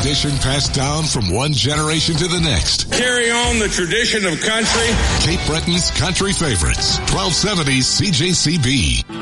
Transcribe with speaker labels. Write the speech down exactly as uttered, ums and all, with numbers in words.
Speaker 1: tradition passed down from one generation to the next.
Speaker 2: Carry on the tradition of country.
Speaker 1: Cape Breton's Country Favorites, twelve seventy C J C B.